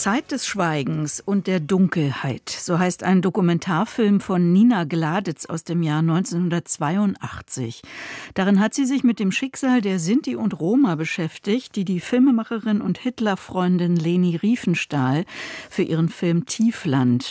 Zeit des Schweigens und der Dunkelheit, so heißt ein Dokumentarfilm von Nina Gladitz aus dem Jahr 1982. Darin hat sie sich mit dem Schicksal der Sinti und Roma beschäftigt, die die Filmemacherin und Hitlerfreundin Leni Riefenstahl für ihren Film Tiefland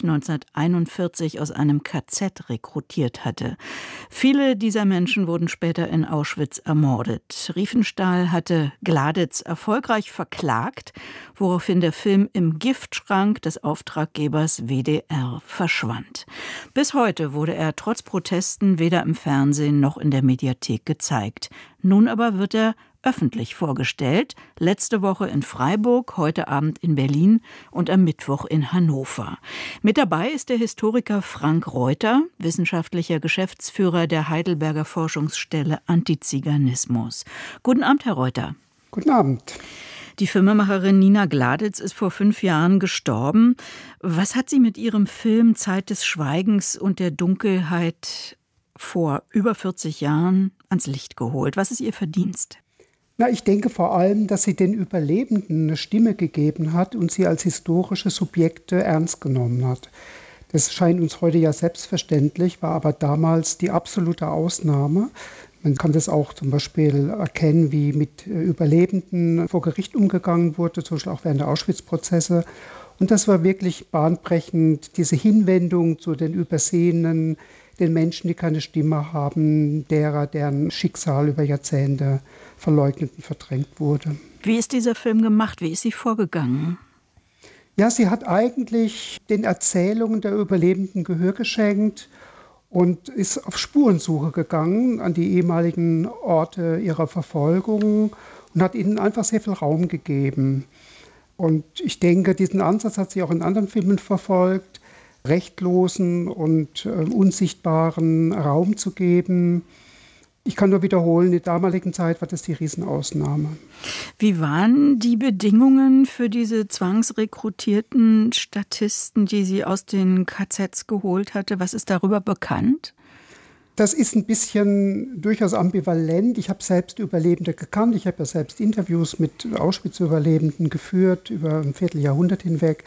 1941 aus einem KZ rekrutiert hatte. Viele dieser Menschen wurden später in Auschwitz ermordet. Riefenstahl hatte Gladitz erfolgreich verklagt, woraufhin der Film im Giftschrank des Auftraggebers WDR verschwand. Bis heute wurde er trotz Protesten weder im Fernsehen noch in der Mediathek gezeigt. Nun aber wird er öffentlich vorgestellt, letzte Woche in Freiburg, heute Abend in Berlin und am Mittwoch in Hannover. Mit dabei ist der Historiker Frank Reuter, wissenschaftlicher Geschäftsführer der Heidelberger Forschungsstelle Antiziganismus. Guten Abend, Herr Reuter. Guten Abend. Die Filmemacherin Nina Gladitz ist vor 5 Jahren gestorben. Was hat sie mit ihrem Film Zeit des Schweigens und der Dunkelheit vor über 40 Jahren ans Licht geholt? Was ist ihr Verdienst? Ich denke vor allem, dass sie den Überlebenden eine Stimme gegeben hat und sie als historische Subjekte ernst genommen hat. Das scheint uns heute ja selbstverständlich, war aber damals die absolute Ausnahme. Man kann das auch zum Beispiel erkennen, wie mit Überlebenden vor Gericht umgegangen wurde, zum Beispiel auch während der Auschwitz-Prozesse. Und das war wirklich bahnbrechend, diese Hinwendung zu den Übersehenen, den Menschen, die keine Stimme haben, deren Schicksal über Jahrzehnte verleugnet und verdrängt wurde. Wie ist dieser Film gemacht? Wie ist sie vorgegangen? Ja, sie hat eigentlich den Erzählungen der Überlebenden Gehör geschenkt und ist auf Spurensuche gegangen an die ehemaligen Orte ihrer Verfolgung und hat ihnen einfach sehr viel Raum gegeben. Und ich denke, diesen Ansatz hat sie auch in anderen Filmen verfolgt, rechtlosen und unsichtbaren Raum zu geben. Ich kann nur wiederholen, in der damaligen Zeit war das die Riesenausnahme. Wie waren die Bedingungen für diese zwangsrekrutierten Statisten, die sie aus den KZs geholt hatte? Was ist darüber bekannt? Das ist ein bisschen durchaus ambivalent. Ich habe selbst Überlebende gekannt. Ich habe ja selbst Interviews mit Auschwitz-Überlebenden geführt über ein Vierteljahrhundert hinweg.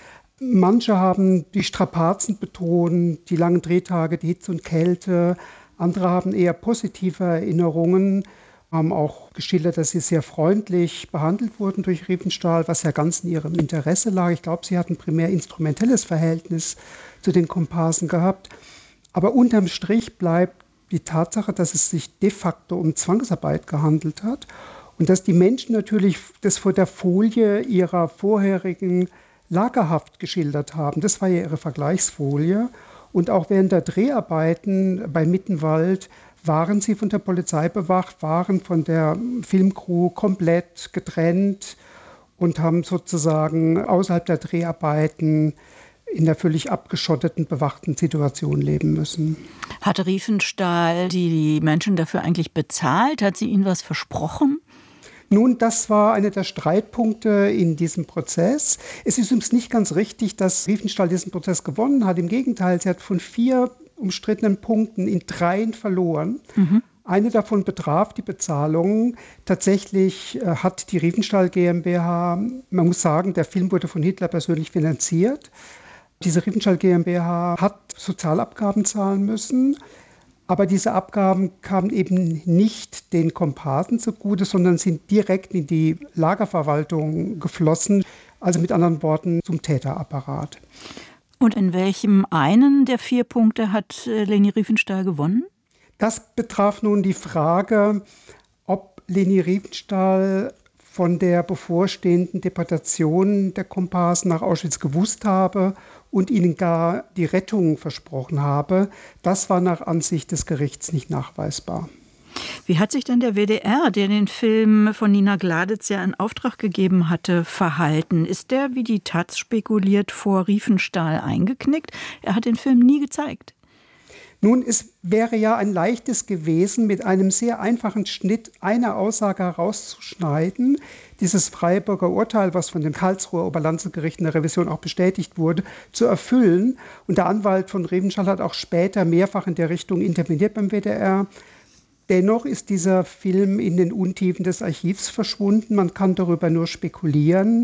Manche haben die Strapazen betont, die langen Drehtage, die Hitze und Kälte. Andere haben eher positive Erinnerungen, haben auch geschildert, dass sie sehr freundlich behandelt wurden durch Riefenstahl, was ja ganz in ihrem Interesse lag. Ich glaube, sie hatten primär instrumentelles Verhältnis zu den Komparsen gehabt. Aber unterm Strich bleibt die Tatsache, dass es sich de facto um Zwangsarbeit gehandelt hat und dass die Menschen natürlich das vor der Folie ihrer vorherigen Lagerhaft geschildert haben. Das war ja ihre Vergleichsfolie. Und auch während der Dreharbeiten bei Mittenwald waren sie von der Polizei bewacht, waren von der Filmcrew komplett getrennt und haben sozusagen außerhalb der Dreharbeiten in der völlig abgeschotteten, bewachten Situation leben müssen. Hatte Riefenstahl die Menschen dafür eigentlich bezahlt? Hat sie ihnen was versprochen? Nun, das war einer der Streitpunkte in diesem Prozess. Es ist übrigens nicht ganz richtig, dass Riefenstahl diesen Prozess gewonnen hat. Im Gegenteil, sie hat von 4 umstrittenen Punkten in 3 verloren. Eine davon betraf die Bezahlung. Tatsächlich hat die Riefenstahl GmbH, man muss sagen, der Film wurde von Hitler persönlich finanziert. Diese Riefenstahl GmbH hat Sozialabgaben zahlen müssen. Aber diese Abgaben kamen eben nicht den Komparsen zugute, sondern sind direkt in die Lagerverwaltung geflossen, also mit anderen Worten zum Täterapparat. Und in welchem einen der 4 Punkte hat Leni Riefenstahl gewonnen? Das betraf nun die Frage, ob Leni Riefenstahl von der bevorstehenden Deportation der Komparsen nach Auschwitz gewusst habe und ihnen gar die Rettung versprochen habe. Das war nach Ansicht des Gerichts nicht nachweisbar. Wie hat sich denn der WDR, der den Film von Nina Gladitz ja in Auftrag gegeben hatte, verhalten? Ist der, wie die Taz spekuliert, vor Riefenstahl eingeknickt? Er hat den Film nie gezeigt. Nun, es wäre ja ein leichtes gewesen, mit einem sehr einfachen Schnitt eine Aussage herauszuschneiden, dieses Freiburger Urteil, was von dem Karlsruher Oberlandesgericht in der Revision auch bestätigt wurde, zu erfüllen. Und der Anwalt von Riefenstahl hat auch später mehrfach in der Richtung interveniert beim WDR. Dennoch ist dieser Film in den Untiefen des Archivs verschwunden. Man kann darüber nur spekulieren,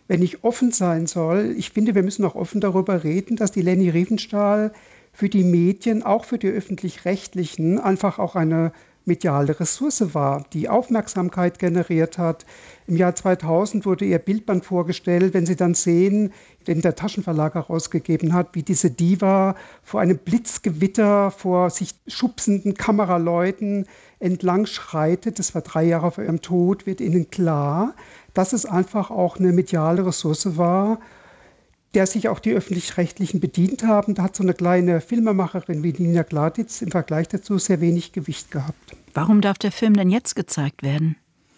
wenn ich offen sein soll, ich finde, wir müssen auch offen darüber reden, dass die Leni Riefenstahl für die Medien, auch für die Öffentlich-Rechtlichen, einfach auch eine mediale Ressource war, die Aufmerksamkeit generiert hat. Im Jahr 2000 wurde ihr Bildband vorgestellt, wenn Sie dann sehen, den der Taschenverlag herausgegeben hat, wie diese Diva vor einem Blitzgewitter, vor sich schubsenden Kameraleuten entlang schreitet. Das war 3 Jahre vor ihrem Tod, wird Ihnen klar, dass es einfach auch eine mediale Ressource war, der sich auch die Öffentlich-Rechtlichen bedient haben. Da hat so eine kleine Filmemacherin wie Nina Gladitz im Vergleich dazu sehr wenig Gewicht gehabt. Warum darf der Film denn jetzt gezeigt werden?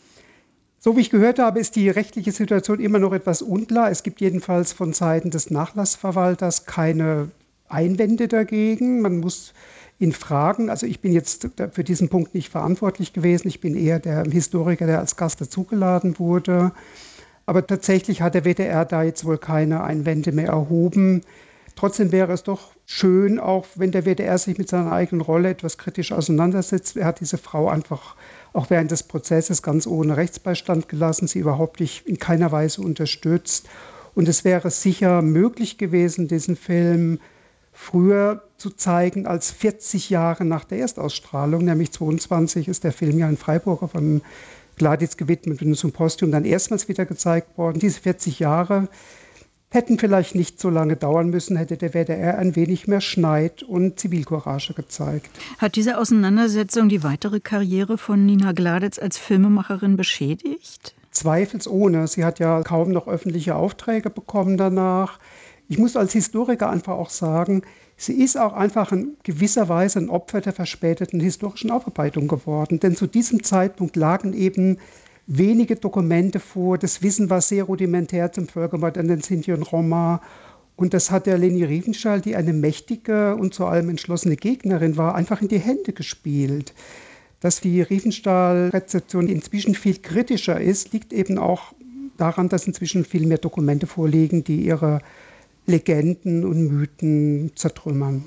So wie ich gehört habe, ist die rechtliche Situation immer noch etwas unklar. Es gibt jedenfalls von Seiten des Nachlassverwalters keine Einwände dagegen. Man muss ihn fragen. Also ich bin jetzt für diesen Punkt nicht verantwortlich gewesen. Ich bin eher der Historiker, der als Gast dazugeladen wurde. Aber tatsächlich hat der WDR da jetzt wohl keine Einwände mehr erhoben. Trotzdem wäre es doch schön, auch wenn der WDR sich mit seiner eigenen Rolle etwas kritisch auseinandersetzt. Er hat diese Frau einfach auch während des Prozesses ganz ohne Rechtsbeistand gelassen, sie überhaupt nicht in keiner Weise unterstützt. Und es wäre sicher möglich gewesen, diesen Film früher zu zeigen als 40 Jahre nach der Erstausstrahlung, nämlich 22 ist der Film ja in Freiburg auf einem Gladitz gewidmet mit einem Symposium dann erstmals wieder gezeigt worden. Diese 40 Jahre hätten vielleicht nicht so lange dauern müssen, hätte der WDR ein wenig mehr Schneid und Zivilcourage gezeigt. Hat diese Auseinandersetzung die weitere Karriere von Nina Gladitz als Filmemacherin beschädigt? Zweifelsohne. Sie hat ja kaum noch öffentliche Aufträge bekommen danach. Ich muss als Historiker einfach auch sagen, sie ist auch einfach in gewisser Weise ein Opfer der verspäteten historischen Aufarbeitung geworden. Denn zu diesem Zeitpunkt lagen eben wenige Dokumente vor. Das Wissen war sehr rudimentär zum Völkermord an den Sinti und Roma. Und das hat der Leni Riefenstahl, die eine mächtige und vor allem entschlossene Gegnerin war, einfach in die Hände gespielt. Dass die Riefenstahl-Rezeption inzwischen viel kritischer ist, liegt eben auch daran, dass inzwischen viel mehr Dokumente vorliegen, die ihre Legenden und Mythen zertrümmern.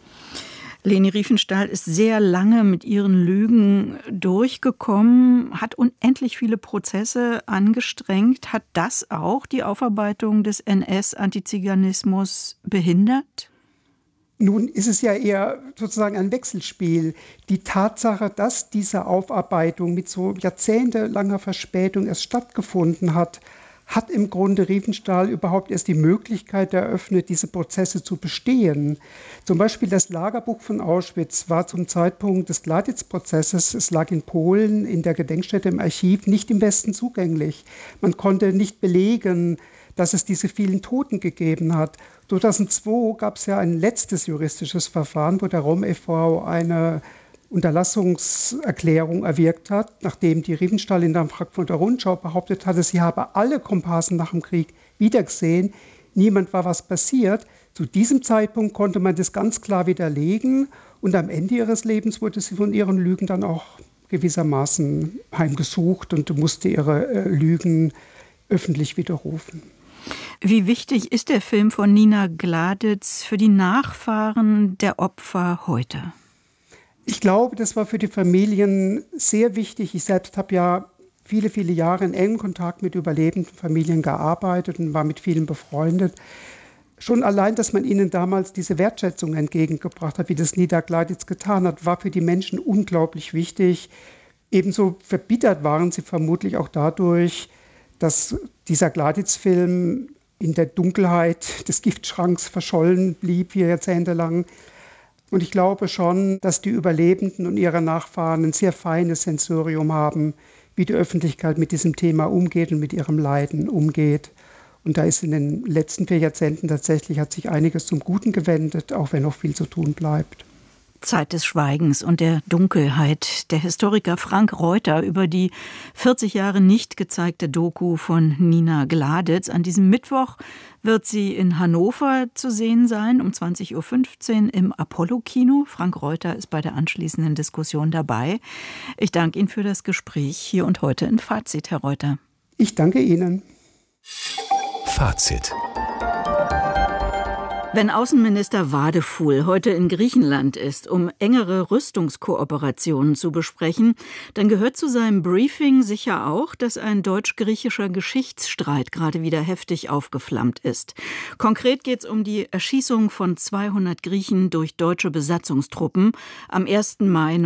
Leni Riefenstahl ist sehr lange mit ihren Lügen durchgekommen, hat unendlich viele Prozesse angestrengt. Hat das auch die Aufarbeitung des NS-Antiziganismus behindert? Nun ist es ja eher sozusagen ein Wechselspiel. Die Tatsache, dass diese Aufarbeitung mit so jahrzehntelanger Verspätung erst stattgefunden hat, hat im Grunde Riefenstahl überhaupt erst die Möglichkeit eröffnet, diese Prozesse zu bestehen. Zum Beispiel das Lagerbuch von Auschwitz war zum Zeitpunkt des Gladitz-Prozesses, es lag in Polen in der Gedenkstätte im Archiv, nicht im Westen zugänglich. Man konnte nicht belegen, dass es diese vielen Toten gegeben hat. 2002 gab es ja ein letztes juristisches Verfahren, wo der Rom e.V. eine Unterlassungserklärung erwirkt hat, nachdem die Riefenstahl in der Frankfurter Rundschau behauptet hatte, sie habe alle Komparsen nach dem Krieg wiedergesehen. Niemand war was passiert. Zu diesem Zeitpunkt konnte man das ganz klar widerlegen und am Ende ihres Lebens wurde sie von ihren Lügen dann auch gewissermaßen heimgesucht und musste ihre Lügen öffentlich widerrufen. Wie wichtig ist der Film von Nina Gladitz für die Nachfahren der Opfer heute? Ich glaube, das war für die Familien sehr wichtig. Ich selbst habe ja viele, viele Jahre in engem Kontakt mit überlebenden Familien gearbeitet und war mit vielen befreundet. Schon allein, dass man ihnen damals diese Wertschätzung entgegengebracht hat, wie das Nina Gladitz getan hat, war für die Menschen unglaublich wichtig. Ebenso verbittert waren sie vermutlich auch dadurch, dass dieser Gladitz-Film in der Dunkelheit des Giftschranks verschollen blieb, 4 Jahrzehnte lang. Und ich glaube schon, dass die Überlebenden und ihre Nachfahren ein sehr feines Sensorium haben, wie die Öffentlichkeit mit diesem Thema umgeht und mit ihrem Leiden umgeht. Und da ist in den letzten 4 Jahrzehnten tatsächlich, hat sich einiges zum Guten gewendet, auch wenn noch viel zu tun bleibt. Zeit des Schweigens und der Dunkelheit. Der Historiker Frank Reuter über die 40 Jahre nicht gezeigte Doku von Nina Gladitz. An diesem Mittwoch wird sie in Hannover zu sehen sein, um 20.15 Uhr im Apollo-Kino. Frank Reuter ist bei der anschließenden Diskussion dabei. Ich danke Ihnen für das Gespräch hier und heute in Fazit, Herr Reuter. Ich danke Ihnen. Fazit. Wenn Außenminister Wadefuhl heute in Griechenland ist, um engere Rüstungskooperationen zu besprechen, dann gehört zu seinem Briefing sicher auch, dass ein deutsch-griechischer Geschichtsstreit gerade wieder heftig aufgeflammt ist. Konkret geht es um die Erschießung von 200 Griechen durch deutsche Besatzungstruppen am 1. Mai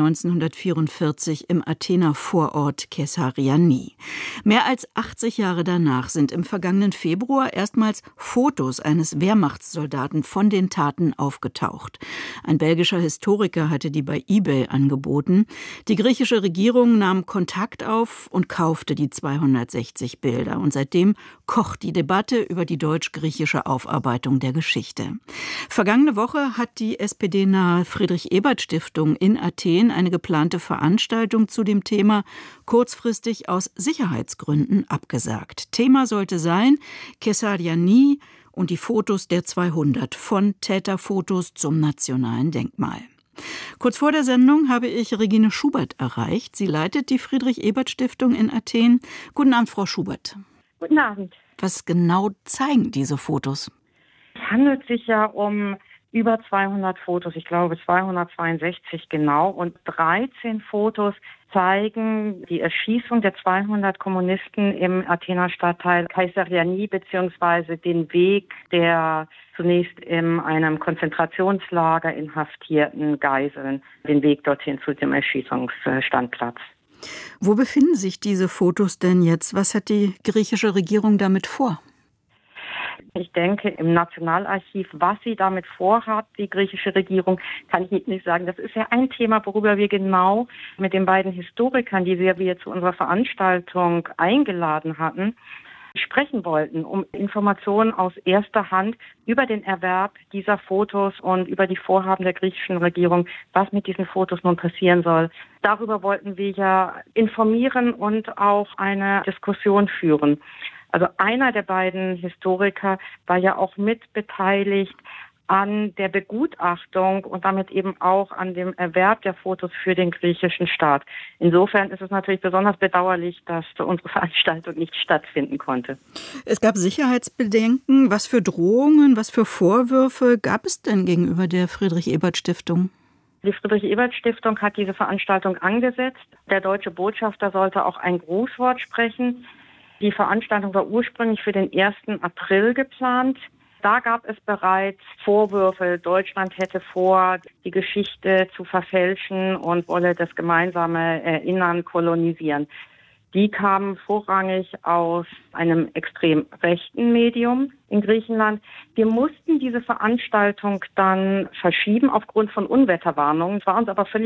1944 im Athener Vorort Kessariani. Mehr als 80 Jahre danach sind im vergangenen Februar erstmals Fotos eines Wehrmachtssoldaten von den Taten aufgetaucht. Ein belgischer Historiker hatte die bei eBay angeboten. Die griechische Regierung nahm Kontakt auf und kaufte die 260 Bilder. Und seitdem kocht die Debatte über die deutsch-griechische Aufarbeitung der Geschichte. Vergangene Woche hat die SPD-nahe Friedrich-Ebert-Stiftung in Athen eine geplante Veranstaltung zu dem Thema kurzfristig aus Sicherheitsgründen abgesagt. Thema sollte sein Kessariani und die Fotos der 200, von Täterfotos zum nationalen Denkmal. Kurz vor der Sendung habe ich Regine Schubert erreicht. Sie leitet die Friedrich-Ebert-Stiftung in Athen. Guten Abend, Frau Schubert. Guten Abend. Was genau zeigen diese Fotos? Es handelt sich ja um über 200 Fotos, ich glaube 262 genau, und 13 Fotos zeigen die Erschießung der 200 Kommunisten im Athener Stadtteil Kaisariani beziehungsweise den Weg der zunächst in einem Konzentrationslager inhaftierten Geiseln, den Weg dorthin zu dem Erschießungsstandplatz. Wo befinden sich diese Fotos denn jetzt? Was hat die griechische Regierung damit vor? Ich denke, im Nationalarchiv, was sie damit vorhat, die griechische Regierung, kann ich nicht sagen. Das ist ja ein Thema, worüber wir genau mit den beiden Historikern, die wir zu unserer Veranstaltung eingeladen hatten, sprechen wollten, um Informationen aus erster Hand über den Erwerb dieser Fotos und über die Vorhaben der griechischen Regierung, was mit diesen Fotos nun passieren soll. Darüber wollten wir ja informieren und auch eine Diskussion führen. Also einer der beiden Historiker war ja auch mit beteiligt an der Begutachtung und damit eben auch an dem Erwerb der Fotos für den griechischen Staat. Insofern ist es natürlich besonders bedauerlich, dass unsere Veranstaltung nicht stattfinden konnte. Es gab Sicherheitsbedenken. Was für Drohungen, was für Vorwürfe gab es denn gegenüber der Friedrich-Ebert-Stiftung? Die Friedrich-Ebert-Stiftung hat diese Veranstaltung angesetzt. Der deutsche Botschafter sollte auch ein Grußwort sprechen. Die Veranstaltung war ursprünglich für den 1. April geplant. Da gab es bereits Vorwürfe, Deutschland hätte vor, die Geschichte zu verfälschen und wolle das gemeinsame Erinnern kolonisieren. Die kamen vorrangig aus einem extrem rechten Medium in Griechenland. Wir mussten diese Veranstaltung dann verschieben aufgrund von Unwetterwarnungen. Es war uns aber völlig